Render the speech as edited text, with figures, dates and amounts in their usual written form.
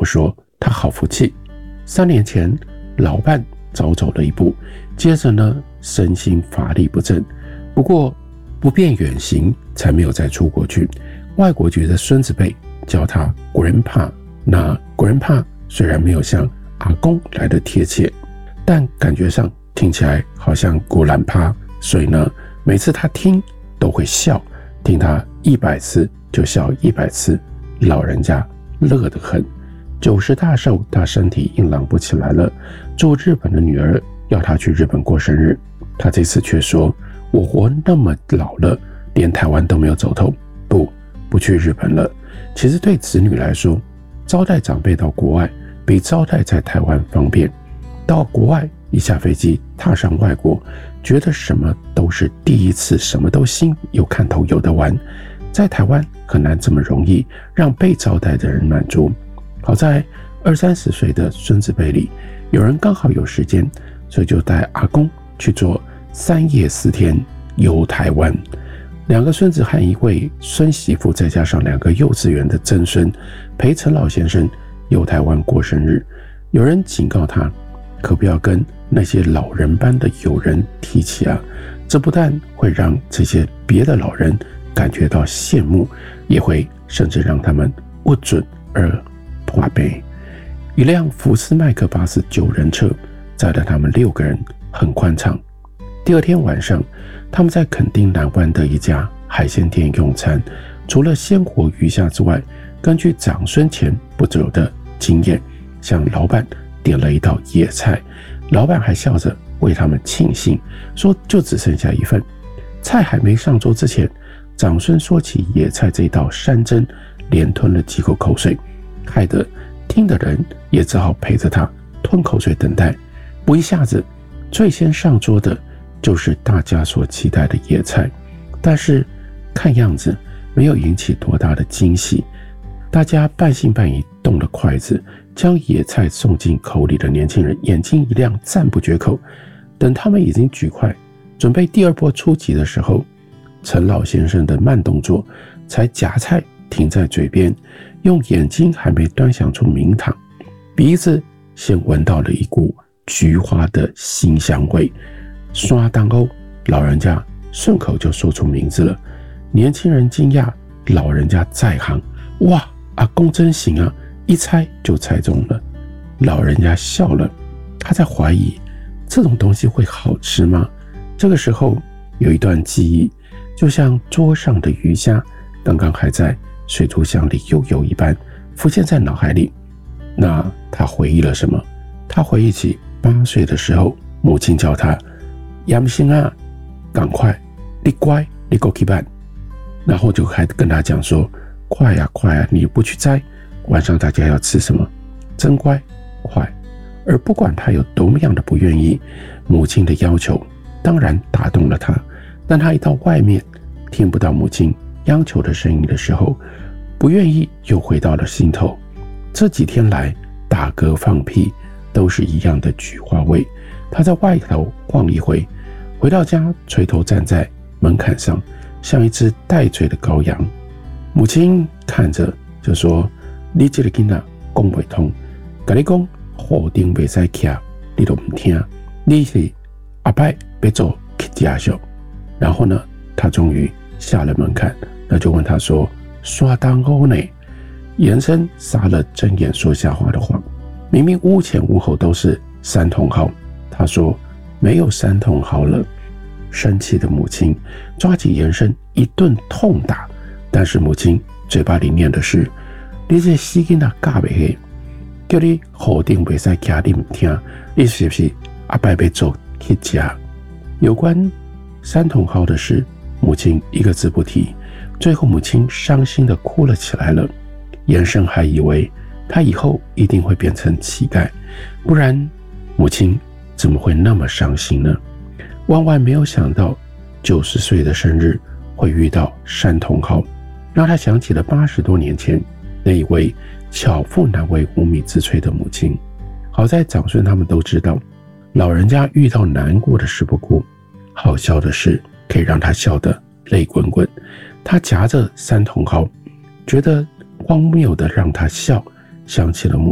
不说他好福气。3年前老伴早走了一步，接着呢身心乏力不振，不过不便远行，才没有再出国去。外国局的孙子辈叫他 Grandpa， 那 Grandpa 虽然没有像阿公来的贴切，但感觉上听起来好像古兰帕，所以呢每次他听都会笑，听他100次就笑100次，老人家乐得很。90大寿，他身体硬朗不起来了，住日本的女儿要他去日本过生日，他这次却说，我活那么老了，连台湾都没有走透，不去日本了。其实对子女来说，招待长辈到国外比招待在台湾方便。到国外一下飞机踏上外国，觉得什么都是第一次，什么都新，有看头有得玩。在台湾很难这么容易让被招待的人满足。好在20-30岁的孙子辈里，有人刚好有时间，所以就带阿公去做3夜4天游台湾。2个孙子和1位孙媳妇，再加上2个幼稚园的曾孙，陪陈老先生游台湾过生日。有人警告他，可不要跟那些老人般的友人提起啊，这不但会让这些别的老人感觉到羡慕，也会甚至让他们不准而破杯。一辆福斯麦克巴士9人车载了他们6个人，很宽敞。第2天晚上，他们在垦丁南湾的一家海鲜店用餐，除了鲜活鱼虾之外，根据长孙前不久的经验，向老板点了一道野菜，老板还笑着为他们庆幸，说就只剩下1份。菜还没上桌之前，长孙说起野菜这道山珍，连吞了几口口水，害得听的人也只好陪着他吞口水等待。不一下子，最先上桌的就是大家所期待的野菜，但是看样子没有引起多大的惊喜。大家半信半疑动了筷子，将野菜送进口里的年轻人眼睛一亮，赞不绝口。等他们已经举筷准备第2波出击的时候，陈老先生的慢动作才夹菜停在嘴边，用眼睛还没端详出名堂，鼻子先闻到了一股菊花的馨香味。刷当欧，老人家顺口就说出名字了。年轻人惊讶，老人家在行，哇，阿公真行啊，一猜就猜中了。老人家笑了，他在怀疑这种东西会好吃吗？这个时候有一段记忆，就像桌上的鱼虾刚刚还在水族箱里悠游一般，浮现在脑海里。那他回忆了什么？他回忆起8岁的时候，母亲叫他杨兴啊，赶快，你乖，你过去办。然后就还跟他讲说，快啊快啊，你不去摘，晚上大家要吃什么？真乖，快。而不管他有多么样的不愿意，母亲的要求当然打动了他。但他一到外面，听不到母亲央求的声音的时候，不愿意又回到了心头。这几天来，打嗝放屁都是一样的菊花味。他在外头晃一回，回到家垂头站在门槛上，像一只带嘴的羔羊。母亲看着就说，你这个囡仔讲不通，跟你讲火顶不使徛，你都不听，你是阿伯要做去家秀。然后呢，他终于下了门槛，那就问他说，刷当欧呢？延伸撒了睁眼说瞎话的谎，明明屋前屋后都是3桶蒿，他说没有3桶蒿了。生气的母亲抓起延伸一顿痛打，但是母亲嘴巴里念的是，你这死囡仔教不好，叫你火顶不使徛，你不听，你是不是阿伯要做去家？有关3桶蒿的事，母亲一个字不提。最后母亲伤心地哭了起来了。延伸还以为他以后一定会变成乞丐，不然母亲怎么会那么伤心呢？万万没有想到90岁的生日会遇到3桶蒿，让他想起了80多年前那一位巧妇难为无米之炊的母亲。好在长孙他们都知道，老人家遇到难过的事不哭，好笑的事可以让他笑得泪滚滚。他夹着3桶蒿，觉得荒谬的让他笑，想起了母